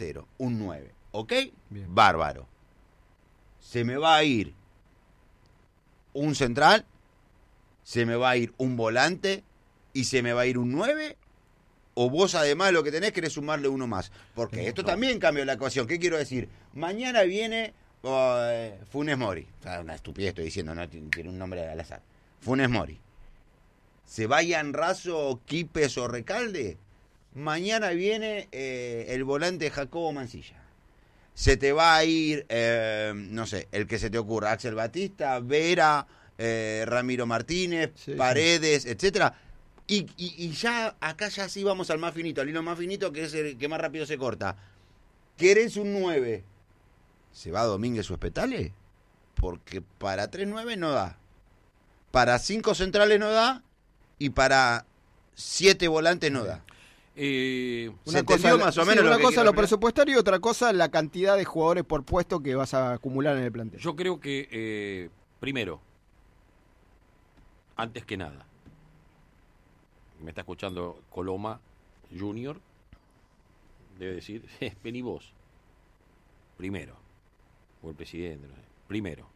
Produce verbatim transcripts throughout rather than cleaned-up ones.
delantero, un nueve, ¿ok? Bien. Bárbaro. Se me va a ir un central, se me va a ir un volante y se me va a ir un nueve, o vos además lo que tenés querés sumarle uno más. Porque No, esto no. también cambia la ecuación. ¿Qué quiero decir? Mañana viene uh, Funes Mori. O sea, una estupidez estoy diciendo, no tiene un nombre al azar. Funes Mori. Se vayan Razo, Quipes o Recalde. Mañana viene eh, el volante Jacobo Mancilla. Se te va a ir, eh, no sé, el que se te ocurra, Axel Batista, Vera, eh, Ramiro Martínez, Sí, Paredes, sí. etcétera. Y, y, y ya, acá ya sí vamos al más finito, al hilo más finito, que es el que más rápido se corta. ¿Querés un nueve? ¿Se va Domínguez o Espetale? Porque para tres nueve no da. Para cinco centrales no da. Y para siete volantes no da. Eh, ¿Se entendió más o menos lo una que cosa quiero lo explicar? presupuestario y otra cosa la cantidad de jugadores por puesto que vas a acumular en el plantel. yo creo que, eh, primero, antes que nada, me está escuchando Coloma Junior, debe decir, vení vos, primero, o el presidente, no sé, primero,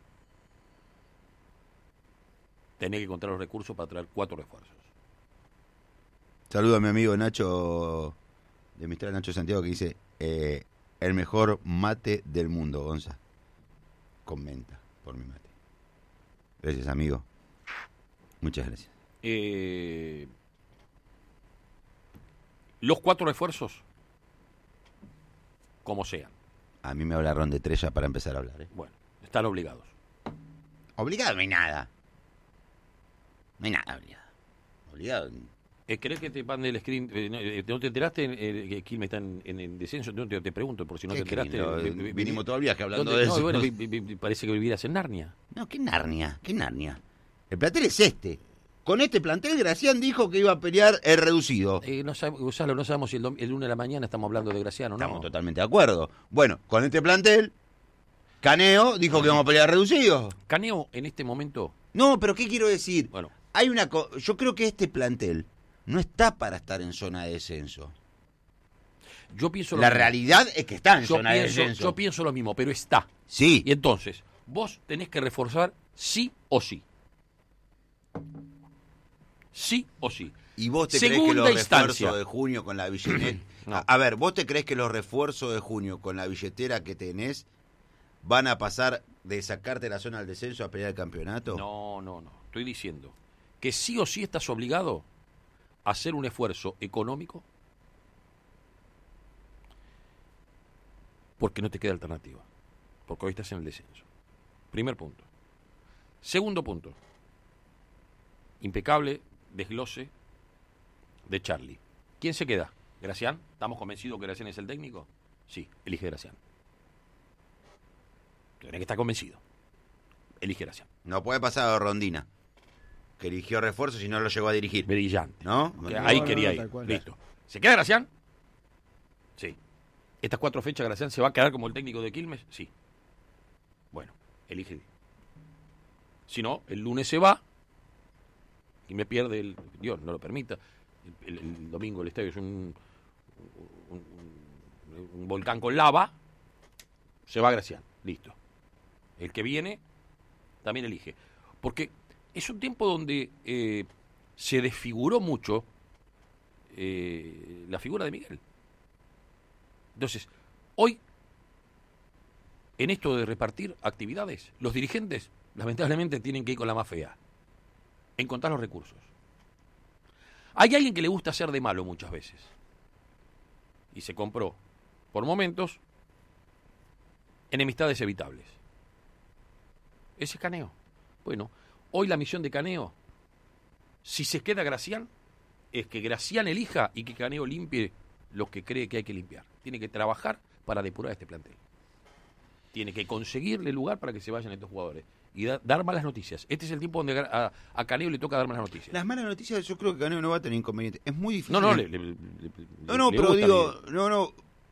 tenés que encontrar los recursos para traer cuatro refuerzos. Saludo a mi amigo Nacho, de Mistral Nacho Santiago, que dice, eh, el mejor mate del mundo, Gonza. Comenta por mi mate. Gracias, amigo. Muchas gracias. Eh, los cuatro refuerzos, como sean, A mí me hablaron de tres ya para empezar a hablar. ¿eh? bueno, están obligados. Obligado no hay nada. No hay nada obligado. Obligado. Eh, ¿Querés que te mande el screen? Eh, no, eh, ¿No te enteraste eh, que Quilmes está en, en, en descenso? No, te, te pregunto, por si no te ¿Qué enteraste. escribino? Eh, vi- vi- Vinimos todo el viaje hablando ¿dónde? de No, eso. bueno, vi- vi- vi- parece que vivieras en Narnia. No, ¿qué Narnia? ¿Qué Narnia? El plantel es este. Con este plantel, Gracián dijo que iba a pelear el reducido. Eh, no, sabe- Gonzalo, no sabemos si el, dom- el lunes de la mañana estamos hablando de Graciano, ¿no? Estamos totalmente de acuerdo. Bueno, con este plantel, Caneo dijo que vamos a pelear reducido. Caneo, en este momento, No, pero ¿qué quiero decir? bueno, Hay una co- yo creo que este plantel no está para estar en zona de descenso. yo pienso lo La mismo. realidad es que está en yo zona pienso, de descenso. yo pienso lo mismo, pero está. Sí. Y entonces, vos tenés que reforzar sí o sí. Sí o sí. ¿Y vos te crees que Segunda los instancia. refuerzos de junio con la billetera... No. a, a ver, ¿vos te crees que los refuerzos de junio con la billetera que tenés van a pasar de sacarte la zona del descenso a pelear el campeonato? No, no, no. Estoy diciendo que sí o sí estás obligado a hacer un esfuerzo económico porque no te queda alternativa. Porque hoy estás en el descenso. Primer punto. Segundo punto. Impecable desglose de Charlie. ¿Quién se queda? ¿Gracián? ¿Estamos convencidos que Gracián es el técnico? Sí, elige Gracián. Tenés que estar convencido. Elige Gracián. No puede pasar a Rondina, que eligió refuerzos y no lo llegó a dirigir. Brillante. ¿No? Que No, ahí no, quería no, ir. tal cual. Listo. ¿Se queda Gracián? Sí. ¿Estas cuatro fechas Gracián se va a quedar como el técnico de Quilmes? Sí. Bueno, elige. Si no, el lunes se va y me pierde el... Dios, no lo permita. El, el- el domingo el estadio es un, un, un- un volcán con lava. Se va Gracián. Listo. El que viene también elige. Porque es un tiempo donde eh, se desfiguró mucho eh, la figura de Miguel. Entonces, hoy, en esto de repartir actividades, los dirigentes, lamentablemente, tienen que ir con la más fea. Encontrar los recursos. Hay alguien que le gusta hacer de malo muchas veces. Y se compró, por momentos, enemistades evitables. Ese es Caneo. Bueno, hoy la misión de Caneo, si se queda Gracián, es que Gracián elija y que Caneo limpie lo que cree que hay que limpiar. Tiene que trabajar para depurar este plantel. Tiene que conseguirle lugar para que se vayan estos jugadores. Y da- dar malas noticias. Este es el tiempo donde a, a Caneo le toca dar malas noticias. Las malas noticias yo creo que Caneo no va a tener inconveniente. Es muy difícil. No, no, le, le- le- No, no, le pero gusta digo, Miguel. no, no.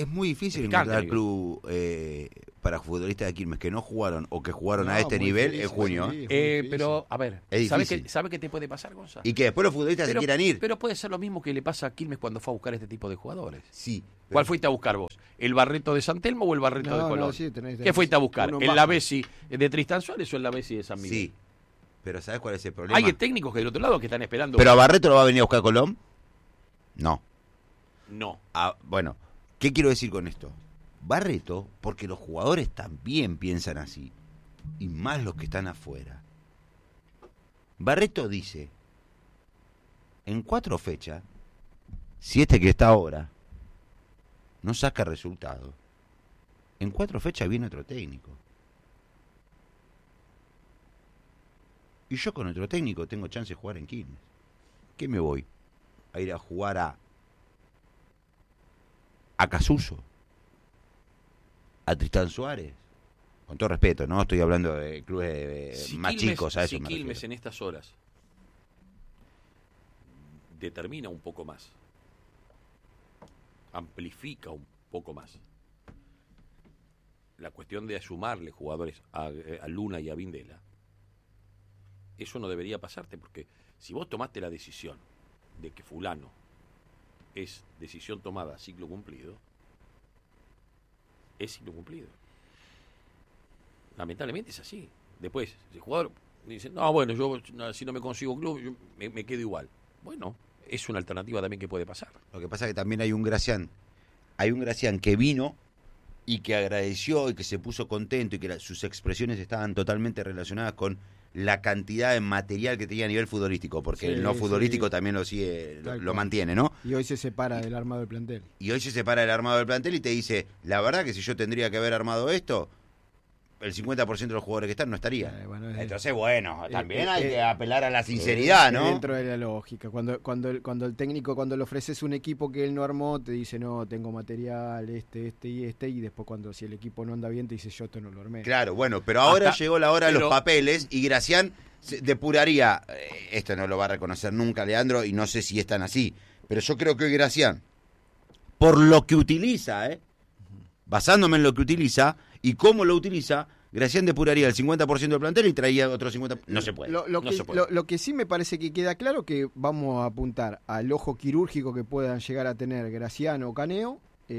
Es muy difícil Picante, encontrar digo. club eh, para futbolistas de Quilmes que no jugaron o que jugaron No, a este muy nivel difícil, en junio. sí. ¿eh? Eh, difícil. pero, a ver, Es ¿sabe difícil. qué, ¿sabe qué te puede pasar, Gonzalo? Y que después los futbolistas pero, se quieran ir. pero puede ser lo mismo que le pasa a Quilmes cuando fue a buscar este tipo de jugadores. Sí. ¿Cuál pero- fuiste a buscar vos? ¿El Barreto de San Telmo o el Barreto No, de no, Colón? sí, tenés- ¿Qué tenés fuiste a buscar? uno ¿El bajo. Lavesi de Tristán Suárez o el Lavesi de San Miguel? Sí. Pero ¿sabes cuál es el problema? Hay técnicos que del otro lado que están esperando. ¿Pero a Barreto lo va a venir a buscar Colón? No. No. Ah, bueno, ¿qué quiero decir con esto? Barreto, porque los jugadores también piensan así, y más los que están afuera. Barreto dice, en cuatro fechas, si este que está ahora no saca resultado, en cuatro fechas viene otro técnico. Y yo con otro técnico tengo chance de jugar en Quilmes. ¿Qué me voy? ¿A ir a jugar a a Casuso? ¿A Tristán Suárez? Con todo respeto, no estoy hablando de clubes eh, Si más Quilmes- chicos, a eso si me Quilmes refiero. en estas horas determina un poco más, amplifica un poco más la cuestión de sumarle jugadores a, a Luna y a Vindela, eso no debería pasarte, porque si vos tomaste la decisión de que fulano es decisión tomada, ciclo cumplido, es ciclo cumplido. Lamentablemente es así. Después, el jugador dice, no, bueno, yo no, si no me consigo club, yo me, me quedo igual. Bueno, es una alternativa también que puede pasar. Lo que pasa es que también hay un Gracián, hay un Gracián que vino y que agradeció y que se puso contento y que la- sus expresiones estaban totalmente relacionadas con la cantidad de material que tenía a nivel futbolístico, porque Sí, el no sí. futbolístico también lo sigue, lo, Tal lo cual. mantiene, ¿no? Y hoy se separa del armado del plantel. Y hoy se separa el armado del plantel y te dice, la verdad que si yo tendría que haber armado esto, el cincuenta por ciento de los jugadores que están no estaría. Eh, bueno, es- Entonces, bueno, eh, también eh, hay eh, que apelar a la sinceridad, Eh, ¿no? Dentro de la lógica. Cuando, cuando, el, cuando el técnico, cuando le ofreces un equipo que él no armó, te dice, no, tengo material, este, este y este, y después cuando si el equipo no anda bien, te dice, yo esto no lo armé. Claro, bueno, pero ahora Hasta- llegó la hora de pero- los papeles y Gracián se depuraría, eh, esto no lo va a reconocer nunca Leandro y no sé si es tan así, pero yo creo que hoy Gracián, por lo que utiliza, ¿eh? basándome en lo que utiliza y cómo lo utiliza, Gracián depuraría el cincuenta por ciento del plantel y traía otro cincuenta por ciento. No se puede. Lo, lo no que, se puede. lo- lo que sí me parece que queda claro que vamos a apuntar al ojo quirúrgico que puedan llegar a tener Graciano o Caneo,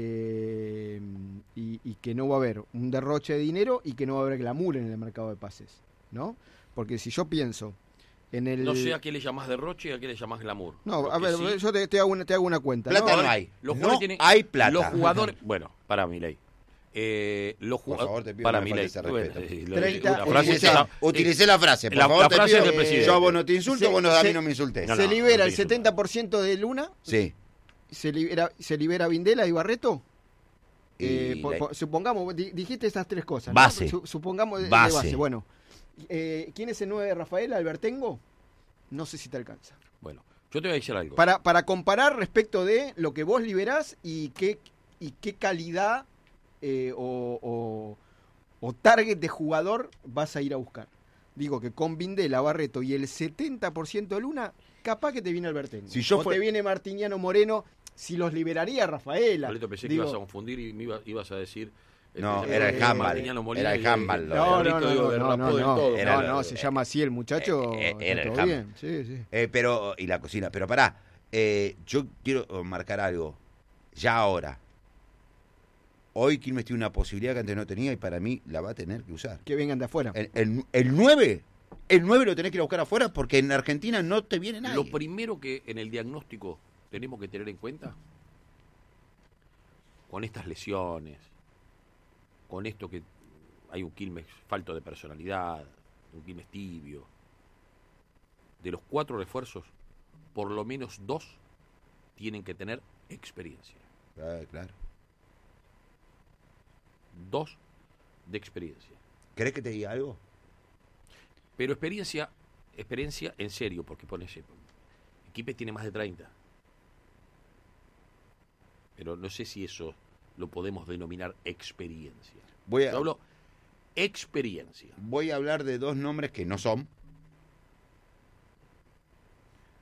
eh, y, y que no va a haber un derroche de dinero y que no va a haber glamour en el mercado de pases, ¿no? Porque si yo pienso en el... No sé a qué le llamás derroche y a qué le llamás glamour. No, Lo a que ver, sí- yo te, te hago una, te hago una cuenta. Plata ¿no? no hay. Los No jugadores tienen- hay plata. Los jugadores, bueno, para mi ley. Eh, los Por jugadores, favor, te pido para que mi me ley. falte ese Bueno, respeto. eh, lo- treinta, una frase Utilicé, esa- utilicé la frase, por la- favor, la te frase pido, del presidente. yo a vos no te insulto, Se- vos no, a mí se- no me insultes. No, se no, libera no el te setenta por ciento de Luna, Sí. se libera, se libera Vindela y Barreto. Y Eh, po- la- po- supongamos, di- dijiste estas tres cosas. ¿no? Base. Su- supongamos de, de Base. base. Bueno, eh, ¿quién es el nueve de Rafael? ¿Albertengo? No sé si te alcanza. Bueno, yo te voy a decir algo. Para, para comparar respecto de lo que vos liberás y qué, y qué calidad eh, o, o- o target de jugador vas a ir a buscar. Digo que con Vindela, Barreto y el setenta por ciento de Luna, capaz que te viene Albertengo. Si yo o fue- te viene Martiniano Moreno, si los liberaría Rafaela. Pablito, pensé Digo, que ibas a confundir y me iba- ibas a decir. No, este, era el eh, handball, Martiniano Molina era el y de- handball, de- lo- No, de- no, no, digo, no, de no, rapó no, del no, todo. Era no, lo- no, se llama así el muchacho. eh, está era el todo Hammer. bien, sí, sí. Eh, pero, y la cocina, pero pará, eh, yo quiero marcar algo, ya ahora. Hoy Quilmes tiene una posibilidad que antes no tenía y para mí la va a tener que usar. Que vengan de afuera. El, el, el nueve, el nueve lo tenés que ir a buscar afuera porque en Argentina no te viene nadie. Lo primero que en el diagnóstico tenemos que tener en cuenta, con estas lesiones, con esto que hay un Quilmes falto de personalidad, un Quilmes tibio, de los cuatro refuerzos, por lo menos dos tienen que tener experiencia. Ah, claro. Dos de experiencia. ¿Querés que te diga algo? Pero experiencia, experiencia en serio, porque pone ese. Quilmes tiene más de treinta. Pero no sé si eso lo podemos denominar experiencia. Voy a, Yo hablo experiencia. voy a hablar de dos nombres que no son,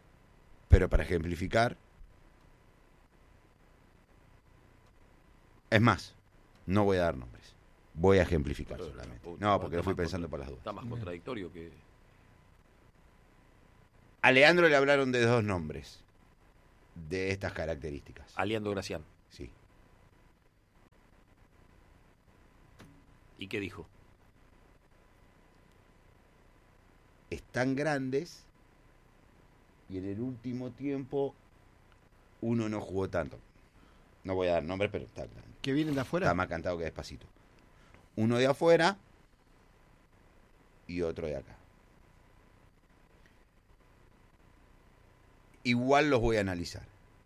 pero para ejemplificar, Es más, no voy a dar nombres. Voy a ejemplificar Pero, solamente. puta, No, está porque lo fui más pensando contra- por las dudas. Está más contradictorio que... A Leandro le hablaron de dos nombres de estas características. Aliando Gracián. Sí. ¿Y qué dijo? Están grandes y en el último tiempo uno no jugó tanto. No voy a dar nombres, pero está grande. ¿Que vienen de afuera? Está más cantado que Despacito. Uno de afuera y otro de acá. Igual los voy a analizar.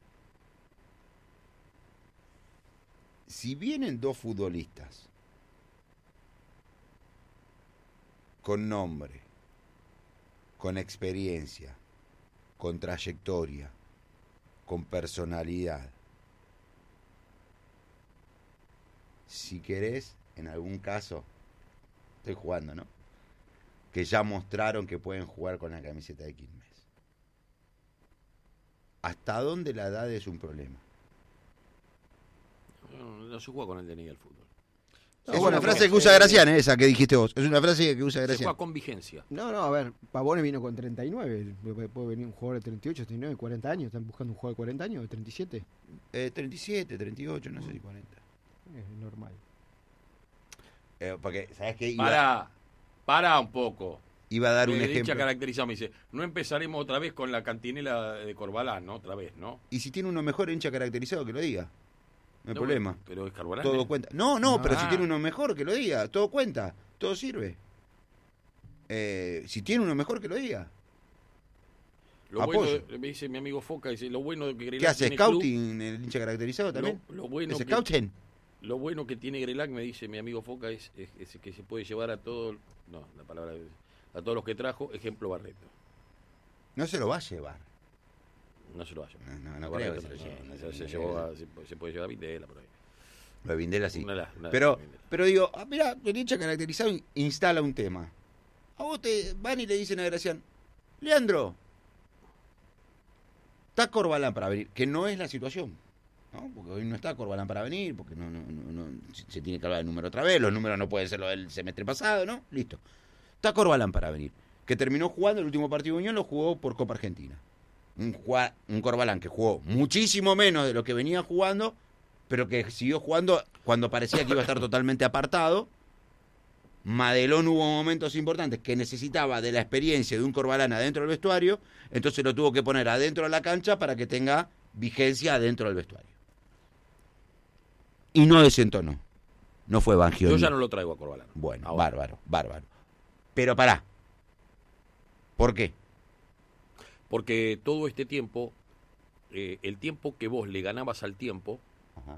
Si vienen dos futbolistas con nombre, con experiencia, con trayectoria, con personalidad, si querés, en algún caso, estoy jugando, ¿no? Que ya mostraron que pueden jugar con la camiseta de Quilmes. ¿Hasta dónde la edad es un problema? No, no se juega con el D N I al fútbol. No, es bueno, una frase porque, que usa eh, Gracián, ¿eh? Esa que dijiste vos. Es una frase que usa Se Gracián. juega con vigencia. No, no, a ver, Pavone vino con treinta y nueve. Puede puede venir un jugador de treinta y ocho, treinta y nueve, cuarenta años. ¿Están buscando un jugador de cuarenta años, de treinta y siete? Eh, treinta y siete, treinta y ocho, no sé si cuarenta. Es normal. Eh, porque, ¿sabes qué? Iba, Para, para un poco. iba a dar un El hincha ejemplo. caracterizado me dice, no empezaremos otra vez con la cantinela de Corbalán, ¿no? Otra vez, ¿no? Y si tiene uno mejor hincha caracterizado, que lo diga. No hay No, problema. bueno, pero es Corbalán. Todo ¿eh? cuenta. No, no, pero Ah. si tiene uno mejor, que lo diga. Todo cuenta. Todo sirve. Eh, si tiene uno mejor, que lo diga. Lo Apoyo. bueno, de- me dice mi amigo Foca, dice, lo bueno de que Grelac ¿Qué hace? tiene club, ¿Scouting el hincha caracterizado también? Lo, lo bueno ¿Es que, scouting? lo bueno que tiene Grelac, me dice mi amigo Foca, es, es- es que se puede llevar a todos, no, la palabra, a todos los que trajo, ejemplo Barreto. No se lo va a llevar. No se lo vaya. No, no, no Barreto creo que se lo lleve. no, No se, se se lo llevó lleve. a- se, se puede llevar a Vindela por ahí. Lo de Vindela sí. Una de las- una de Pero, las Vindela. pero digo, ah, mira, el hincha caracterizado in- instala un tema. A vos te van y le dicen a Gracián, Leandro, está Corbalán para venir, que no es la situación, ¿no? Porque hoy no está Corbalán para venir, porque no, no, no, no- se, se tiene que hablar del número otra vez, los números no pueden ser los del semestre pasado, ¿no? Listo. Está Corbalán para venir, que terminó jugando el último partido de Unión, lo jugó por Copa Argentina. Un, jua- un Corbalán que jugó muchísimo menos de lo que venía jugando, pero que siguió jugando cuando parecía que iba a estar totalmente apartado. Madelón hubo momentos importantes que necesitaba de la experiencia de un Corbalán adentro del vestuario, entonces lo tuvo que poner adentro de la cancha para que tenga vigencia adentro del vestuario. Y no desentonó. No fue Bangioni. Yo ya no lo traigo a Corbalán. Bueno, Ahora. bárbaro, bárbaro. Pero pará. ¿Por qué? Porque todo este tiempo, eh, el tiempo que vos le ganabas al tiempo, Ajá.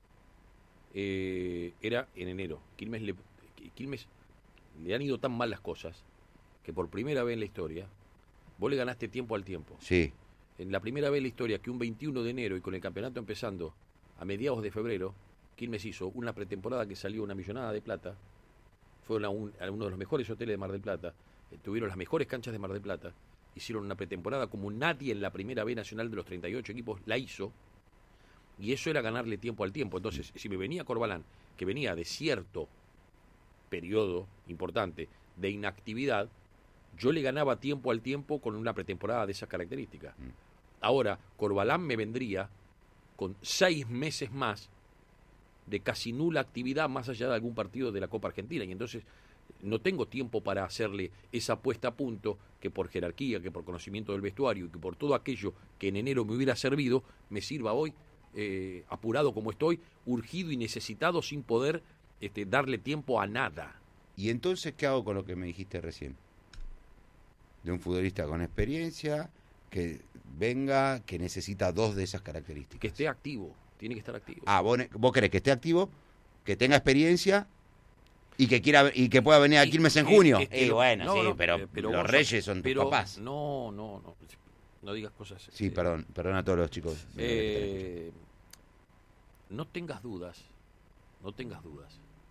eh, era en enero. Quilmes le, Quilmes le han ido tan mal las cosas que por primera vez en la historia vos le ganaste tiempo al tiempo. Sí. En la primera vez en la historia que un veintiuno de enero y con el campeonato empezando a mediados de febrero, Quilmes hizo una pretemporada que salió una millonada de plata. Fue a, un, a uno de los mejores hoteles de Mar del Plata. Eh, tuvieron las mejores canchas de Mar del Plata. Hicieron una pretemporada como nadie en la primera B nacional de los treinta y ocho equipos la hizo. Y eso era ganarle tiempo al tiempo. Entonces, si me venía Corbalán, que venía de cierto periodo importante de inactividad, yo le ganaba tiempo al tiempo con una pretemporada de esas características. Ahora, Corbalán me vendría con seis meses más de casi nula actividad más allá de algún partido de la Copa Argentina. Y entonces no tengo tiempo para hacerle esa puesta a punto que por jerarquía, que por conocimiento del vestuario y que por todo aquello que en enero me hubiera servido, me sirva hoy, eh, apurado como estoy, urgido y necesitado sin poder este, darle tiempo a nada. ¿Y entonces qué hago con lo que me dijiste recién? De un futbolista con experiencia, que venga, que necesita dos de esas características. Que esté activo, tiene que estar activo. Ah, vos, ne- vos querés que esté activo, que tenga experiencia y que quiera y que pueda venir a Y- Quilmes en y- junio. es que Y lo- bueno, no, sí, no, pero, eh, pero los vos- reyes son tus pero- papás. No, no, no. No digas cosas. Sí, eh, perdón, perdón a todos los chicos. Eh, no tengas dudas, no tengas dudas,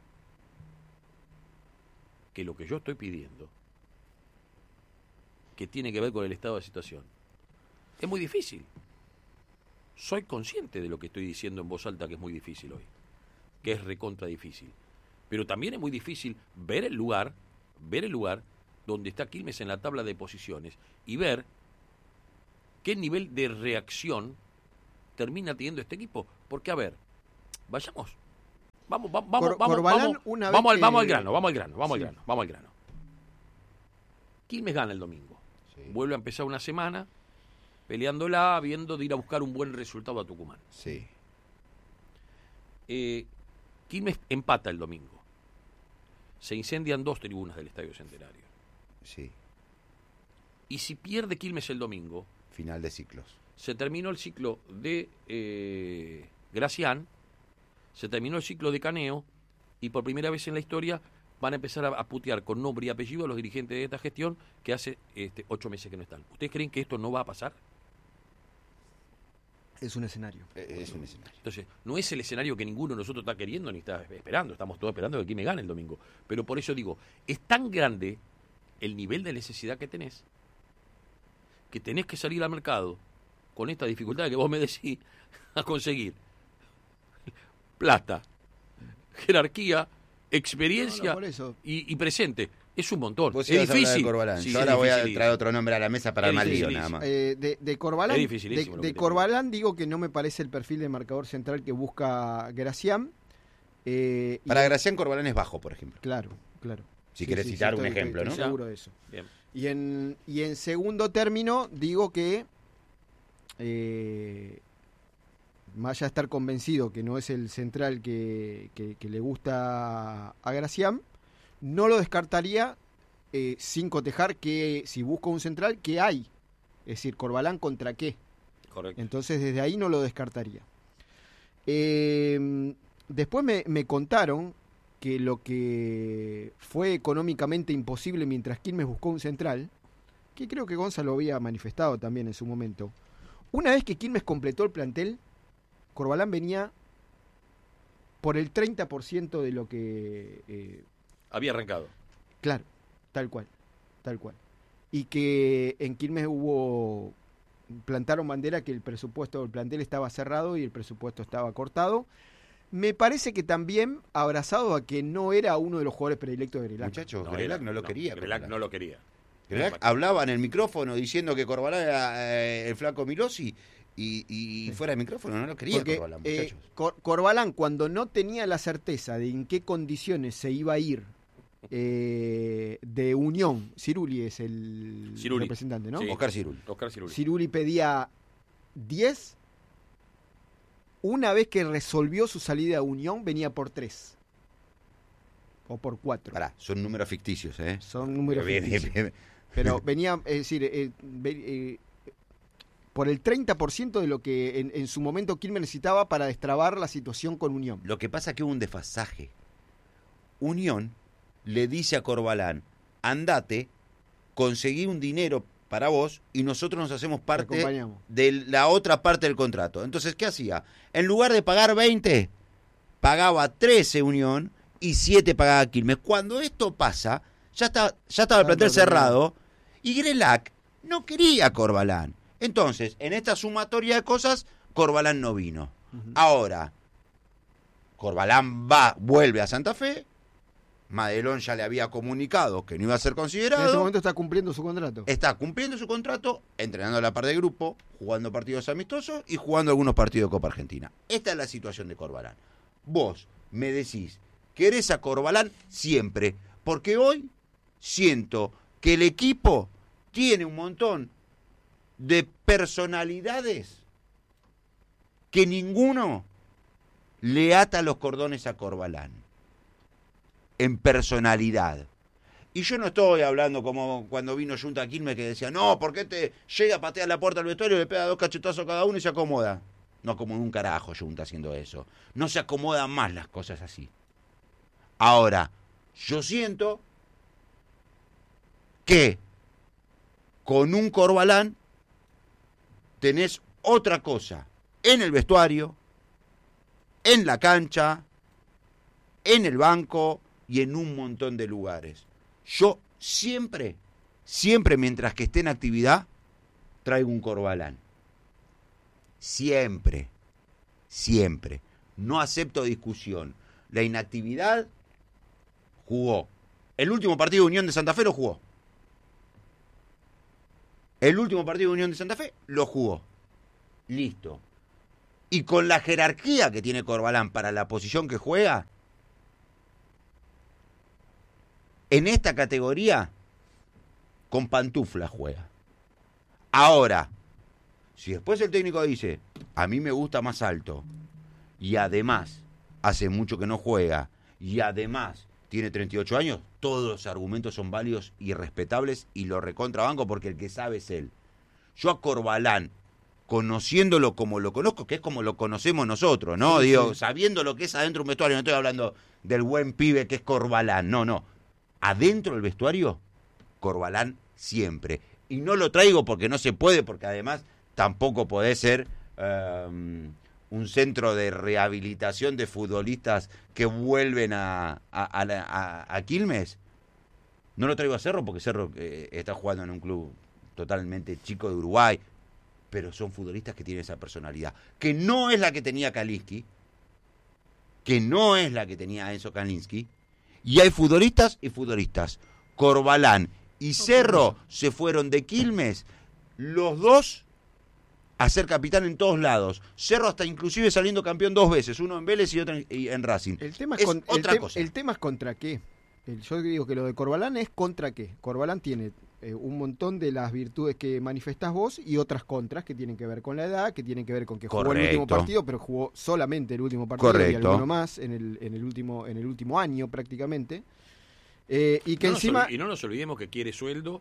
que lo que yo estoy pidiendo, que tiene que ver con el estado de situación, es muy difícil. Soy consciente de lo que estoy diciendo en voz alta, que es muy difícil hoy. que es recontra difícil. Pero también es muy difícil ver el lugar, ver el lugar donde está Quilmes en la tabla de posiciones y ver qué nivel de reacción termina teniendo este equipo. Porque, a ver, vayamos. Vamos, vamos, vamos, Cor- vamos, Corbalán, vamos, una vamos, vez al, que- vamos al grano, vamos al grano, vamos Sí. al grano, vamos al grano. Quilmes gana el domingo. Sí. Vuelve a empezar una semana peleándola, viendo de ir a buscar un buen resultado a Tucumán. Sí. Eh, Quilmes empata el domingo. Se incendian dos tribunas del Estadio Centenario. Sí. Y si pierde Quilmes el domingo, Final de ciclos. se terminó el ciclo de eh, Gracián, se terminó el ciclo de Caneo, y por primera vez en la historia van a empezar a, a putear con nombre y apellido a los dirigentes de esta gestión que hace este, ocho meses que no están. ¿Ustedes creen que esto no va a pasar? Es un escenario. Eh, Es un escenario. Entonces, no es el escenario que ninguno de nosotros está queriendo ni está esperando. Estamos todos esperando que Quilmes gane el domingo. Pero por eso digo, es tan grande el nivel de necesidad que tenés, que tenés que salir al mercado con esta dificultad que vos me decís, a conseguir plata, jerarquía, experiencia No, no, por eso. y, y presente. Es un montón. Vos Es ibas a hablar de difícil. Corbalán. Sí, Yo es ahora voy a dificilísimo. traer otro nombre a la mesa para Es armar lío dificilísimo. nada más. Eh, de, de Corbalán, Es de, dificilísimo lo de que te Corbalán digo que no me parece el perfil de marcador central que busca Gracián. Eh, y- Para Gracián, Corbalán es bajo, por ejemplo. Claro, claro. Si Sí, querés sí, citar sí, un estoy- ejemplo, estoy ¿no? seguro de eso. Bien. Y en, y en segundo término, digo que, eh, más allá de estar convencido que no es el central que, que- que le gusta a Gracián, no lo descartaría eh, sin cotejar que si busco un central, ¿qué hay? Es decir, Corbalán contra qué. Correcto. Entonces desde ahí no lo descartaría. Eh, después me, me contaron que lo que fue económicamente imposible mientras Quilmes buscó un central, que creo que Gonzalo había manifestado también en su momento, una vez que Quilmes completó el plantel, Corbalán venía por el treinta por ciento de lo que... eh, Había arrancado. Claro, tal cual, tal cual. Y que en Quilmes hubo, plantaron bandera que el presupuesto del plantel estaba cerrado y el presupuesto estaba cortado. Me parece que también abrazado a que no era uno de los jugadores predilectos de Grelac. Muchachos, No, Grelac era- no lo quería. Grelac Corbalán. no lo quería. Grelac hablaba en el micrófono diciendo que Corbalán era eh, el flaco Milossi y, y fuera del micrófono no lo quería Porque Corbalán, eh, muchachos. Cor- Corbalán, cuando no tenía la certeza de en qué condiciones se iba a ir eh, de Unión, Ciruli es el Ciruli. representante, ¿no? Sí. Oscar Cirul. Oscar Ciruli. Ciruli pedía diez. Una vez que resolvió su salida a Unión, venía por tres. O por cuatro. Pará, son números ficticios, ¿eh? Son números Bien, ficticios. bien, bien. Pero venía, es decir, eh, ve- eh, por el treinta por ciento de lo que en, en su momento Quilmes necesitaba para destrabar la situación con Unión. Lo que pasa es que hubo un desfasaje. Unión le dice a Corbalán, andate, conseguí un dinero para vos y nosotros nos hacemos Te parte acompañamos. de la otra parte del contrato. Entonces, ¿qué hacía? En lugar de pagar veinte, pagaba trece Unión y siete pagaba Quilmes. Cuando esto pasa, ya, está, ya estaba el plantel cerrado y Grelac no quería a Corbalán. Entonces, en esta sumatoria de cosas, Corbalán no vino. Ujú. Ahora, Corbalán va, vuelve a Santa Fe. Madelón ya le había comunicado que no iba a ser En este considerado. momento está cumpliendo su contrato. Está cumpliendo su contrato, entrenando a la par de grupo, jugando partidos amistosos y jugando algunos partidos de Copa Argentina. Esta es la situación de Corbalán. Vos me decís, querés a Corbalán siempre, porque hoy siento que el equipo tiene un montón de personalidades que ninguno le ata los cordones a Corbalán en personalidad. Y yo no estoy hablando como cuando vino Junta Quilmes que decía, no, ¿por qué te llega, patea la puerta del vestuario, le pega dos cachetazos a cada uno y se acomoda? No como un carajo Junta haciendo eso. No se acomodan más las cosas así. Ahora, yo siento que con un Corbalán tenés otra cosa en el vestuario, en la cancha, en el banco y en un montón de lugares. Yo siempre, siempre mientras que esté en actividad, traigo un Corbalán. Siempre, siempre. No acepto discusión. la inactividad, jugó. El último partido de Unión de Santa Fe lo jugó. El último partido de Unión de Santa Fe lo jugó. Listo. Y con la jerarquía que tiene Corbalán para la posición que juega, en esta categoría, con pantufla juega. Ahora, si después el técnico dice, a mí me gusta más alto, y además hace mucho que no juega, y además tiene treinta y ocho años, todos los argumentos son válidos y respetables, y lo recontrabanco porque el que sabe es él. Yo a Corbalán, conociéndolo como lo conozco, que es como lo conocemos nosotros, ¿no? Sí, Digo, sí. sabiendo lo que es adentro de un vestuario, no estoy hablando del buen pibe que es Corbalán, no, no. Adentro del vestuario, Corbalán siempre. Y no lo traigo porque no se puede, porque además tampoco puede ser um, un centro de rehabilitación de futbolistas que vuelven a, a, a, a, a Quilmes. No lo traigo a Cerro porque Cerro eh, está jugando en un club totalmente chico de Uruguay, pero son futbolistas que tienen esa personalidad, que no es la que tenía Kalinski, que no es la que tenía Enzo Kalinski, y hay futbolistas y futbolistas. Corbalán y Cerro se fueron de Quilmes, los dos a ser capitán en todos lados. Cerro hasta inclusive saliendo campeón dos veces, uno en Vélez y otro en, y en Racing. El tema es, es con, otra el, te, cosa. el tema es contra qué. El, yo digo que lo de Corbalán es contra qué. Corbalán tiene eh, un montón de las virtudes que manifestás vos y otras contras que tienen que ver con la edad, que tienen que ver con que jugó Correcto. el último partido, pero jugó solamente el último partido Correcto. y alguno más en el, en el último en el último año prácticamente. Eh, y que no encima nos, y no nos olvidemos que quiere sueldo,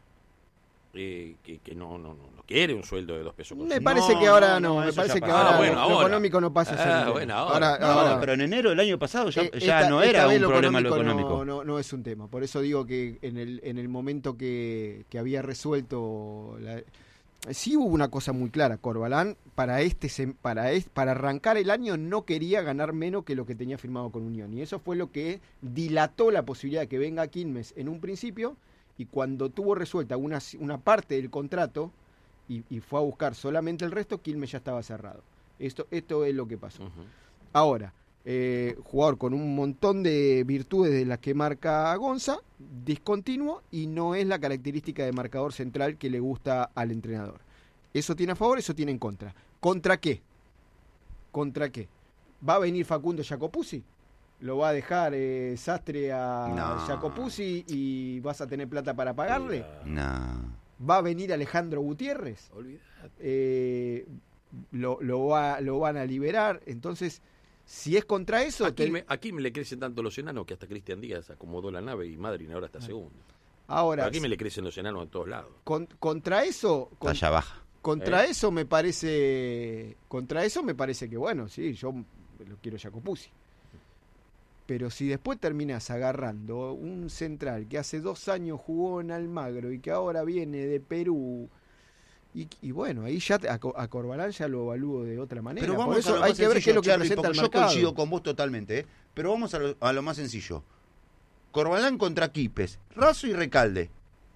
eh, que, que no, no, no, no quiere un sueldo de dos pesos. con me cinco. parece No, que ahora no, no, no, me eso parece ya que pasó. ahora, Ah, bueno, lo ahora. económico no pasa a ser Ah, un tema. bueno, ahora. No, ahora- pero en enero del año pasado ya, Eh, ya esta- no esta era vez un lo problema lo económico económico. No, no, no es un tema. Por eso digo que en el, en el momento que, que había resuelto... La, sí hubo una cosa muy clara. Corbalán, para este sem- para es- para arrancar el año, no quería ganar menos que lo que tenía firmado con Unión. Y eso fue lo que dilató la posibilidad de que venga a Quilmes en un principio. Y cuando tuvo resuelta una, una parte del contrato y, y fue a buscar solamente el resto, Quilmes ya estaba cerrado. Esto, esto es lo que pasó. Ujú. Ahora, eh, jugador con un montón de virtudes de las que marca Gonza, discontinuo, y no es la característica de marcador central que le gusta al entrenador. Eso tiene a favor, eso tiene en contra. ¿Contra qué? ¿Contra qué? ¿Va a venir Facundo Jacopuzzi? ¿Lo va a dejar eh, Sastre a No. Jacopuzzi y vas a tener plata para pagarle? Mira, No. ¿Va a venir Alejandro Gutiérrez? olvidate. Eh, lo, lo, va, lo van a liberar. Entonces, si es contra eso... Aquí te- me, aquí me le crecen tanto los enanos que hasta Cristian Díaz acomodó la nave y Madrid ahora está segundo. Ahora, Aquí me le crecen los enanos en todos lados. con- contra eso... con- Talla baja. contra ¿Eh? eso me parece... Contra eso me parece que, bueno, sí, yo lo quiero Jacopuzzi. Pero si después terminas agarrando un central que hace dos años jugó en Almagro y que ahora viene de Perú... Y, y bueno, ahí ya te- a, Co- a Corbalán ya lo evalúo de otra manera. Pero Por vamos eso a lo hay más que ver qué es sencillo, lo que Charlie, presenta el porque yo mercado. coincido con vos totalmente, ¿eh? Pero vamos a lo, a lo más sencillo. Corbalán contra Quipes, Razo y Recalde.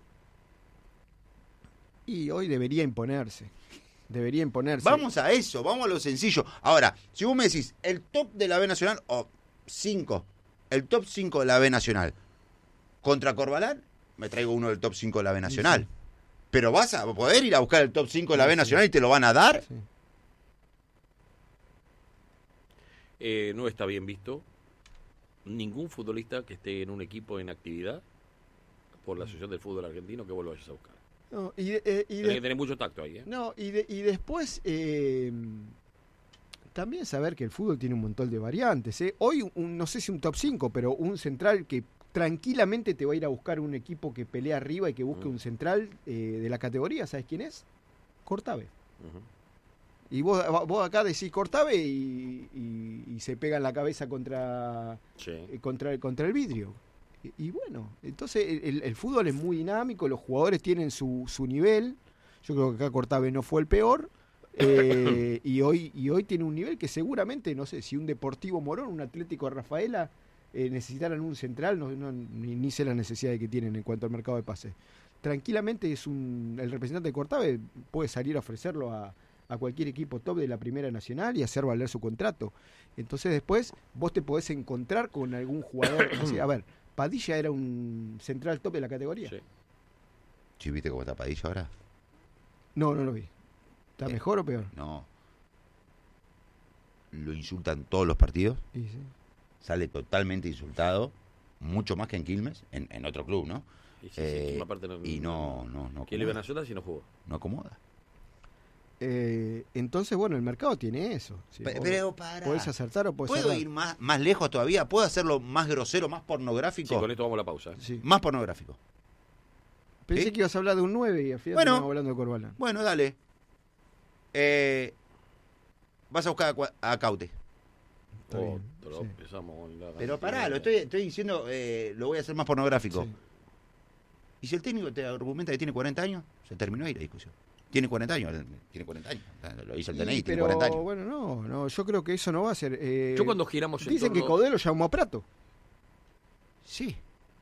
Y hoy debería imponerse. Debería imponerse. Vamos a eso, vamos a lo sencillo. Ahora, si vos me decís el top de la B Nacional, o cinco, el top cinco de la B Nacional, contra Corbalán, me traigo uno del top cinco de la B Nacional. Sí. Pero vas a poder ir a buscar el top cinco de la Sí, B sí. Nacional y te lo van a dar. Sí. Eh, no está bien visto ningún futbolista que esté en un equipo en actividad por la Asociación del Fútbol Argentino que vos lo vayas a buscar. No, y de- eh, y Tenés de- que tener mucho tacto ahí, ¿eh? no, y, de- y después eh, también saber que el fútbol tiene un montón de variantes. ¿eh? Hoy, un- no sé si un top cinco, pero un central que tranquilamente te va a ir a buscar un equipo que pelea arriba y que busque Mm. un central eh, de la categoría. ¿Sabes quién es? Cortave. Ujú. Y vos, vos acá decís Cortave y, y- y se pega en la cabeza contra, Sí. eh, contra, contra el vidrio. Y, y bueno, entonces el, el fútbol es muy dinámico, los jugadores tienen su, su nivel. Yo creo que acá Cortave no fue el peor. eh, y hoy y hoy tiene un nivel que seguramente, no sé, si un Deportivo Morón, un Atlético de Rafaela eh, necesitaran un central, no, no- ni, ni sé la necesidad que tienen en cuanto al mercado de pases. Tranquilamente es un el representante de Cortave puede salir a ofrecerlo a, a cualquier equipo top de la Primera Nacional y hacer valer su contrato. Entonces después vos te podés encontrar con algún jugador. Así, a ver, Padilla era un central top de la categoría. Sí. ¿Sí viste cómo está Padilla ahora? No, no lo vi. ¿Está Eh, mejor o peor? No. Lo insultan todos los partidos. Sí, sí. Sale totalmente insultado. Mucho más que en Quilmes, en, en otro club, ¿no? Y, sí, Eh, sí, aparte no, y no, no, no ¿Quién le iban a acomoda. ayudar si no jugó? No acomoda. Eh, entonces, bueno, el mercado tiene eso. Sí, Pe- vos pero para. podés acertar o podés ¿Puedo cerrar. ir más, más lejos todavía? ¿Puedo hacerlo más grosero, más Sí, pornográfico? con esto vamos a la pausa. ¿eh? Sí. Más pornográfico. Pensé ¿Sí? que ibas a hablar de un nueve y al final Bueno. estamos hablando de Corbalán. Bueno, dale. Eh, vas a buscar a, Cua- a Caute. Está bien, Otro, sí. empezamos con la Pero pará, cantidad. lo estoy, estoy diciendo, eh, lo voy a hacer más pornográfico. Sí. Y si el técnico te argumenta que tiene cuarenta años, se terminó ahí la discusión. Tiene cuarenta años, tiene cuarenta años. Lo dice el D N I, Y, tiene pero cuarenta años. bueno, no, no, yo creo que eso no va a ser. eh, Yo cuando giramos en Dicen que torno- Codelo llamó a Prato. Sí.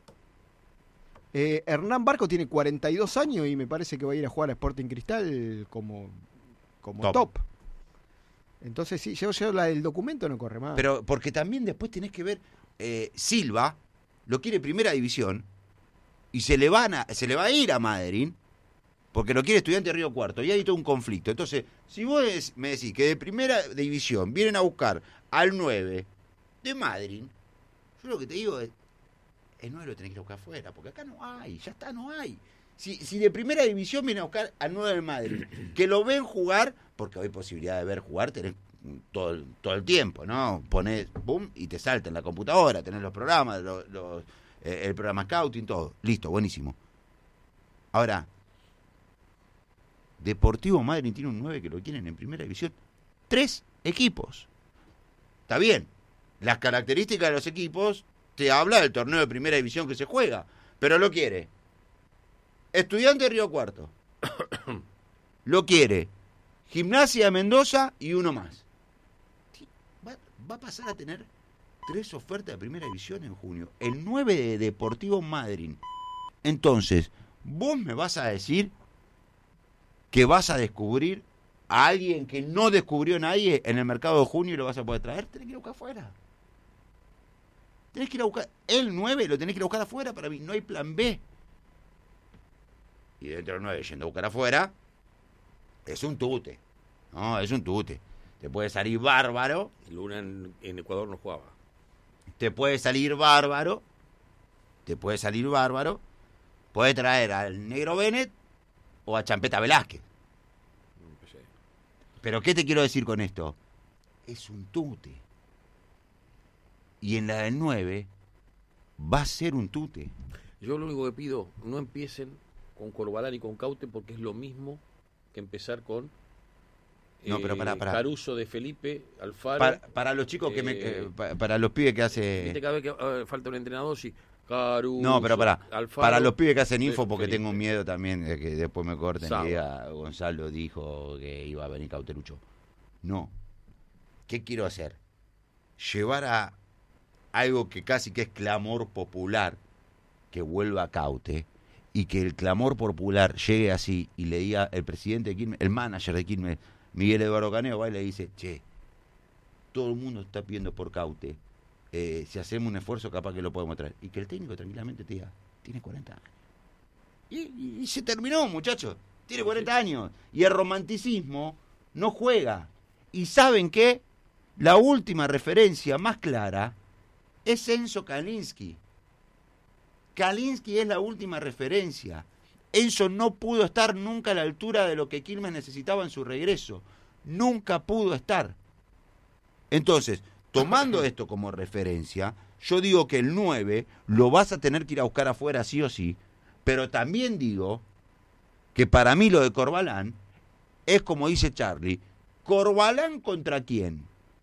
Eh, Hernán Barco tiene cuarenta y dos años y me parece que va a ir a jugar a Sporting Cristal como, como Top. top. Entonces, sí, yo, yo la, el documento no corre más. Pero porque también después tenés que ver, eh, Silva lo quiere primera división y se le, van a, se le va a ir a Madrid porque lo quiere Estudiante de Río Cuarto y hay todo un conflicto. Entonces, si vos es- me decís que de primera división vienen a buscar al nueve de Madrid, yo lo que te digo es, el nueve lo tenés que ir a buscar afuera, porque acá no hay, ya está, no hay. Si, si de primera división viene a buscar al nueve de Madrid, que lo ven jugar, porque hay posibilidad de ver jugar, tenés todo el, todo el tiempo, ¿no? Ponés, boom, y te salta en la computadora, tenés los programas, los, los, eh, el programa Scouting, todo. Listo, buenísimo. Ahora, Deportivo Madrid tiene un nueve que lo quieren en primera división. Tres equipos. Está bien, las características de los equipos te habla del torneo de primera división que se juega, pero lo quiere Estudiante de Río Cuarto, lo quiere Gimnasia de Mendoza y uno más. Va, va a pasar a tener tres ofertas de primera división en junio. El nueve de Deportivo Madrid. Entonces, vos me vas a decir que vas a descubrir a alguien que no descubrió nadie en el mercado de junio y lo vas a poder traer. Tenés que ir a buscar afuera. Tenés que ir a buscar el nueve, lo tenés que ir a buscar afuera. Para mí no hay plan B. Y dentro del nueve, yendo a buscar afuera, es un tute. No, es un tute. Te puede salir bárbaro. Luna en, en Ecuador no jugaba. Te puede salir bárbaro. Te puede salir bárbaro. Puede traer al Negro Bennett o a Champeta Velázquez. No empecé. Pero ¿qué te quiero decir con esto? Es un tute. Y en la del nueve va a ser un tute. Yo lo único que pido, no empiecen con Corbalán y con Caute porque es lo mismo que empezar con No, pero pará, pará. Caruso de Felipe, Alfaro. Para, para los chicos que me... Eh, eh, pa- para los pibes que hace... Viste cada vez que eh, falta un entrenador, sí. Caruso, No, pero pará. Alfaro, Para los pibes que hacen de info, porque Felipe. tengo miedo también de que después me corten Sábado. y diga Gonzalo dijo que iba a venir Cauterucho. No. ¿Qué quiero hacer? Llevar a algo que casi que es clamor popular, que vuelva a Caute, y que el clamor popular llegue así y le diga el presidente de Quilmes, el manager de Quilmes, Miguel Eduardo Caneo, va y le dice, che, todo el mundo está pidiendo por Caute, eh, si hacemos un esfuerzo capaz que lo podemos traer. Y que el técnico tranquilamente te diga, tiene cuarenta años. Y, y- y se terminó, muchachos, tiene cuarenta años. Y el romanticismo no juega. ¿Y saben qué? La última referencia más clara es Enzo Kalinski. Kalinski es la última referencia. Enzo no pudo estar nunca a la altura de lo que Quilmes necesitaba en su regreso. Nunca pudo estar. Entonces, tomando esto como referencia, yo digo que el nueve lo vas a tener que ir a buscar afuera sí o sí, pero también digo que para mí lo de Corbalán es como dice Charlie, ¿Corbalán contra quién?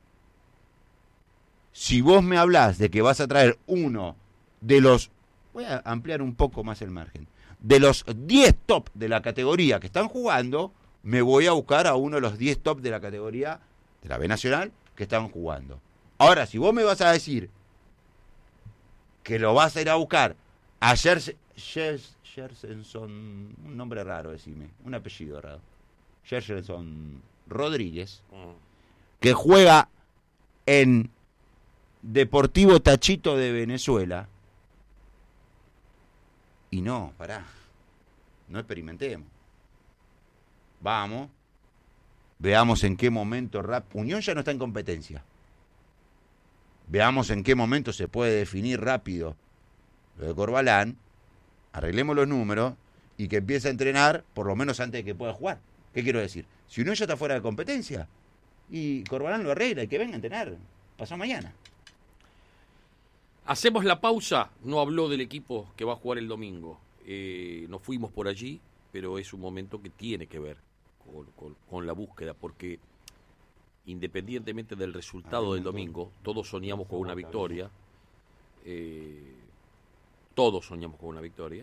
Si vos me hablás de que vas a traer uno de los... Voy a ampliar un poco más el margen. De los diez top de la categoría que están jugando, me voy a buscar a uno de los diez top de la categoría de la B Nacional que están jugando. Ahora, si vos me vas a decir que lo vas a ir a buscar a Jers, Jers, Jersenson, un nombre raro, decime, un apellido raro. Jersenson Rodríguez, que juega en Deportivo Tachito de Venezuela. Y no, pará, no experimentemos. Vamos, veamos en qué momento rap... Unión ya no está en competencia. Veamos en qué momento se puede definir rápido lo de Corbalán, arreglemos los números y que empiece a entrenar por lo menos antes de que pueda jugar. ¿Qué quiero decir? Si Unión ya está fuera de competencia y Corbalán lo arregla y que venga a entrenar pasado mañana. Hacemos la pausa. No habló del equipo que va a jugar el domingo. Eh, nos fuimos por allí, pero es un momento que tiene que ver con, con, con la búsqueda, porque independientemente del resultado del domingo, todos soñamos con una victoria. Eh, todos soñamos con una victoria.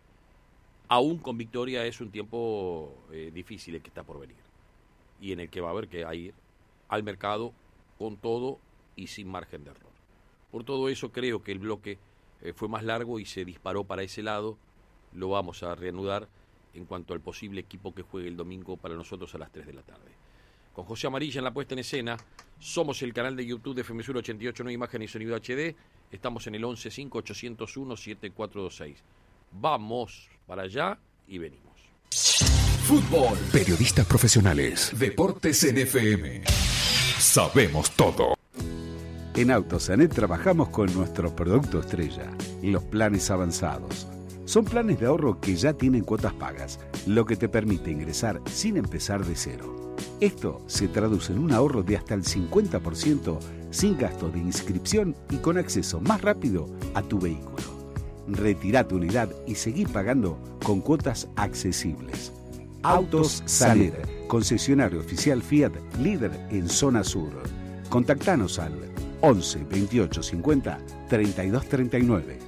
Aún con victoria es un tiempo eh, difícil el que está por venir. Y en el que va a haber que ir al mercado con todo y sin margen de error. Por todo eso creo que el bloque eh, fue más largo y se disparó para ese lado. Lo vamos a reanudar en cuanto al posible equipo que juegue el domingo para nosotros a las tres de la tarde. Con José Amarilla en la puesta en escena, somos el canal de YouTube de F M Sur ochenta y ocho, no imagen y sonido H D. Estamos en el once cinco ocho cero uno siete cuatro dos seis. Vamos para allá y venimos. Fútbol. Periodistas profesionales. Deportes en F M. Sabemos todo. En Autosanet trabajamos con nuestro producto estrella, los planes avanzados. Son planes de ahorro que ya tienen cuotas pagas, lo que te permite ingresar sin empezar de cero. Esto se traduce en un ahorro de hasta el cincuenta por ciento sin gasto de inscripción y con acceso más rápido a tu vehículo. Retirá tu unidad y seguí pagando con cuotas accesibles. Autos Sanet, concesionario oficial Fiat, líder en zona sur. Contactanos al once veintiocho cincuenta treinta y dos treinta y nueve.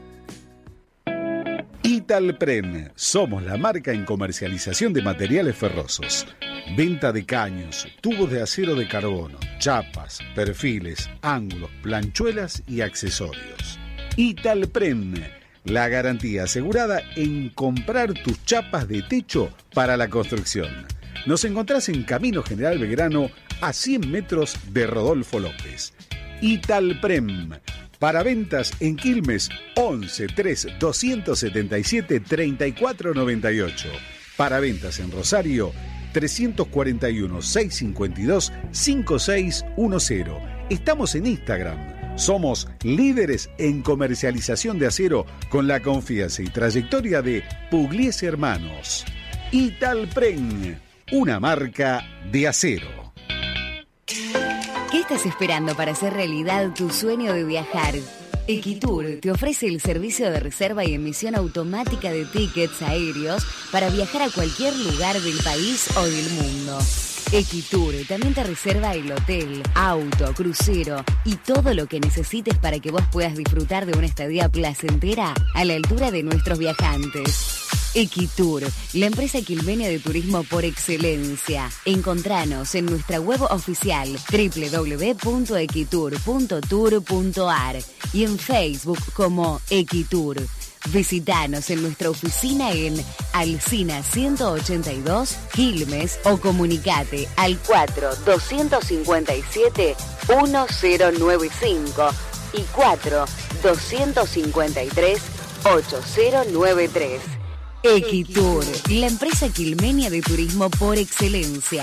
Italprem, somos la marca en comercialización de materiales ferrosos. Venta de caños, tubos de acero de carbono, chapas, perfiles, ángulos, planchuelas y accesorios. Italprem, la garantía asegurada en comprar tus chapas de techo para la construcción. Nos encontrás en Camino General Belgrano, a cien metros de Rodolfo López. Italprem, para ventas en Quilmes, once tres doscientos setenta y siete treinta y cuatro noventa y ocho. Para ventas en Rosario, trescientos cuarenta y uno seiscientos cincuenta y dos cincuenta y seis diez. Estamos en Instagram. Somos líderes en comercialización de acero con la confianza y trayectoria de Pugliese Hermanos. Italprem, una marca de acero. ¿Qué estás esperando para hacer realidad tu sueño de viajar? Equitur te ofrece el servicio de reserva y emisión automática de tickets aéreos para viajar a cualquier lugar del país o del mundo. Equitur también te reserva el hotel, auto, crucero y todo lo que necesites para que vos puedas disfrutar de una estadía placentera a la altura de nuestros viajantes. Equitur, la empresa quilmenia de turismo por excelencia. Encontranos en nuestra web oficial doble u doble u doble u punto equitur punto tour punto a r y en Facebook como Equitur. Visítanos en nuestra oficina en Alsina ciento ochenta y dos, Quilmes, o comunicate al cuatro doscientos cincuenta y siete diez noventa y cinco y cuatro doscientos cincuenta y tres ochenta noventa y tres. Equitur, la empresa quilmenia de turismo por excelencia.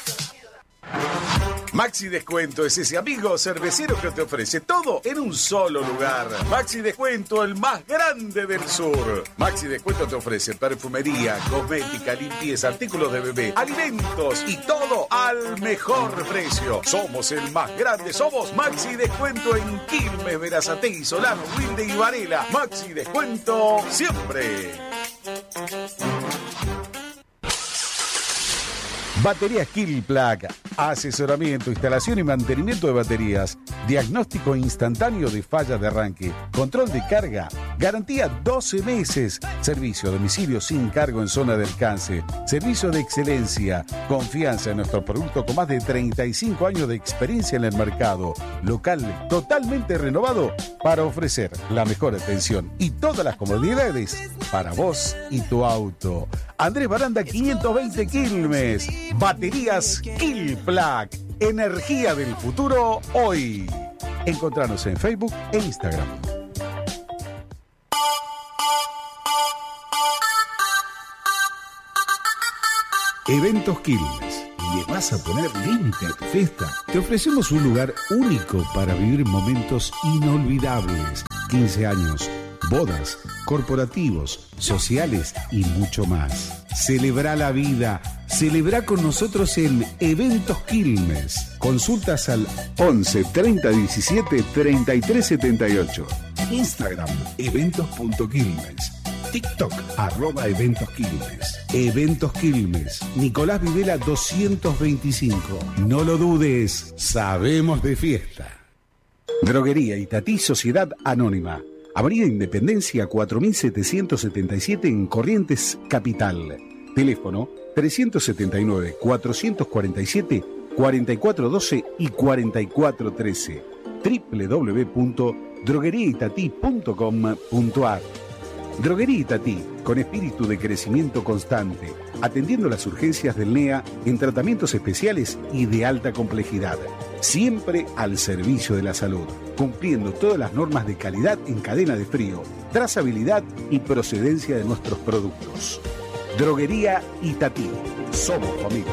Maxi Descuento es ese amigo cervecero que te ofrece todo en un solo lugar. Maxi Descuento, el más grande del sur. Maxi Descuento te ofrece perfumería, cosmética, limpieza, artículos de bebé, alimentos y todo al mejor precio. Somos el más grande, somos Maxi Descuento en Quilmes, Berazategui, Solano, Wilde y Varela. Maxi Descuento siempre. Baterías Kill Placa. Asesoramiento, instalación y mantenimiento de baterías, diagnóstico instantáneo de fallas de arranque, control de carga, garantía doce meses, servicio a domicilio sin cargo en zona de alcance, servicio de excelencia, confianza en nuestro producto con más de treinta y cinco años de experiencia en el mercado, local totalmente renovado para ofrecer la mejor atención y todas las comodidades para vos y tu auto. Andrés Baranda quinientos veinte Quilmes, baterías Quilplac, energía del futuro hoy. Encontranos en Facebook e Instagram. Eventos Quilmes. ¿Le vas a poner límite a tu fiesta? Te ofrecemos un lugar único para vivir momentos inolvidables. quince años, bodas, corporativos, sociales y mucho más. Celebra la vida. Celebra con nosotros en Eventos Quilmes. Consultas al once treinta diecisiete treinta y tres setenta y ocho. Instagram, eventos.quilmes. TikTok, arroba Eventos Quilmes. Eventos Quilmes. Nicolás Videla doscientos veinticinco. No lo dudes, sabemos de fiesta. Droguería Itatí Sociedad Anónima. Avenida Independencia cuatro mil setecientos setenta y siete en Corrientes, Capital. Teléfono trescientos setenta y nueve, cuatrocientos cuarenta y siete, cuarenta y cuatro doce y cuarenta y cuatro trece. doble u doble u doble u punto droguería itatí punto com punto a r. Droguería Itatí, con espíritu de crecimiento constante, atendiendo las urgencias del N E A en tratamientos especiales y de alta complejidad. Siempre al servicio de la salud, cumpliendo todas las normas de calidad en cadena de frío, trazabilidad y procedencia de nuestros productos. Droguería Itatí. Somos familia.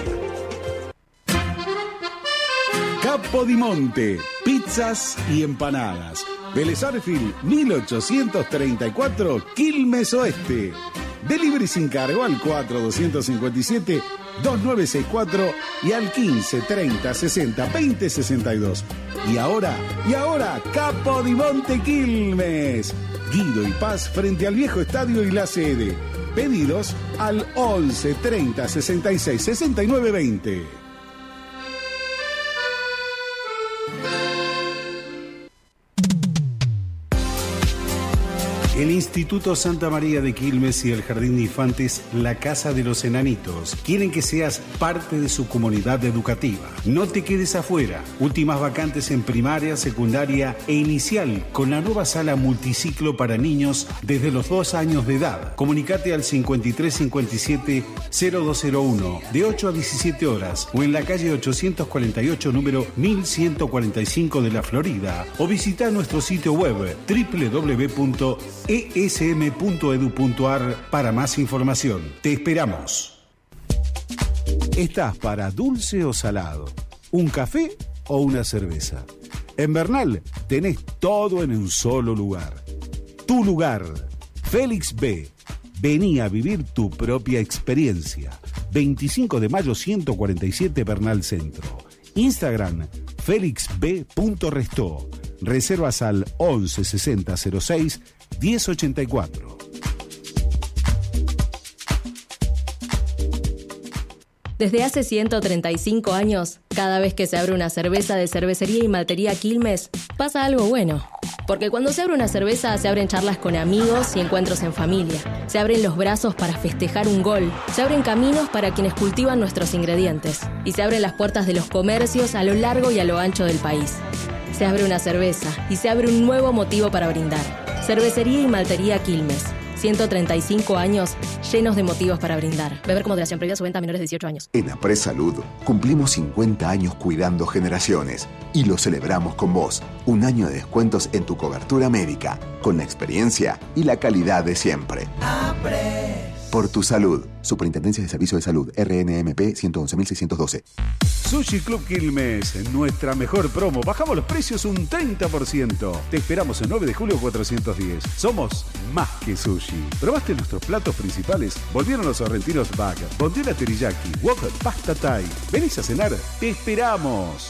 Capodimonte, pizzas y empanadas. Vélez Arfield, mil ochocientos treinta y cuatro, Quilmes Oeste. Delivery sin cargo al cuatro dos cinco siete, dos nueve seis cuatro y al quince treinta sesenta veinte sesenta y dos. Y ahora, y ahora, Capodimonte Quilmes. Guido y Paz frente al viejo estadio y la sede. Pedidos al once treinta sesenta y seis sesenta y nueve veinte. El Instituto Santa María de Quilmes y el Jardín de Infantes La Casa de los Enanitos quieren que seas parte de su comunidad educativa. No te quedes afuera. Últimas vacantes en primaria, secundaria e inicial con la nueva sala multiciclo para niños desde los dos años de edad. Comunicate al cincuenta y tres cincuenta y siete cero dos cero uno de ocho a diecisiete horas o en la calle ochocientos cuarenta y ocho número mil ciento cuarenta y cinco de la Florida o visita nuestro sitio web doble u doble u doble u punto e s m punto e d u punto a r para más información. Te esperamos. ¿Estás para dulce o salado? ¿Un café o una cerveza? En Bernal tenés todo en un solo lugar. Tu lugar, Félix B. Vení a vivir tu propia experiencia. veinticinco de mayo ciento cuarenta y siete Bernal Centro. Instagram, félix b punto restó. Reservas al once sesenta cero seis diez ochenta y cuatro. Desde hace ciento treinta y cinco años, cada vez que se abre una cerveza de Cervecería y Maltería Quilmes, pasa algo bueno. Porque cuando se abre una cerveza, se abren charlas con amigos y encuentros en familia. Se abren los brazos para festejar un gol. Se abren caminos para quienes cultivan nuestros ingredientes. Y se abren las puertas de los comercios a lo largo y a lo ancho del país. Se abre una cerveza y se abre un nuevo motivo para brindar. Cervecería y Maltería Quilmes. ciento treinta y cinco años llenos de motivos para brindar. Beber con moderación, prohibida su venta a menores de dieciocho años. En Apres Salud cumplimos cincuenta años cuidando generaciones y lo celebramos con vos. Un año de descuentos en tu cobertura médica, con la experiencia y la calidad de siempre. Apres. Por tu salud. Superintendencia de Servicio de Salud, R N M P ciento once mil seiscientos doce. Sushi Club Quilmes, nuestra mejor promo. Bajamos los precios un treinta por ciento. Te esperamos el nueve de julio cuatrocientos diez. Somos más que sushi. ¿Probaste nuestros platos principales? Volvieron los sorrentinos bag, bondiola teriyaki, wok, pasta thai. ¿Venís a cenar? ¡Te esperamos!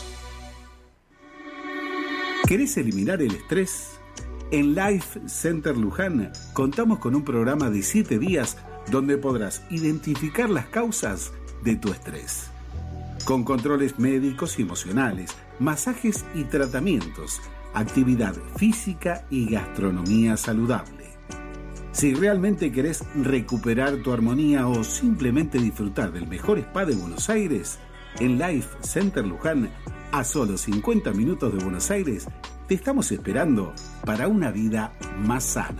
¿Querés eliminar el estrés? En Life Center Luján contamos con un programa de siete días donde podrás identificar las causas de tu estrés. con controles médicos y emocionales, masajes y tratamientos, actividad física y gastronomía saludable. Si realmente querés recuperar tu armonía o simplemente disfrutar del mejor spa de Buenos Aires, en Life Center Luján, a solo cincuenta minutos de Buenos Aires, te estamos esperando para una vida más sana.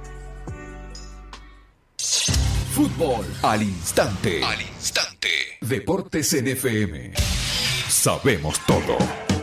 Fútbol al instante. Al instante. Deportes en F M. Sabemos todo.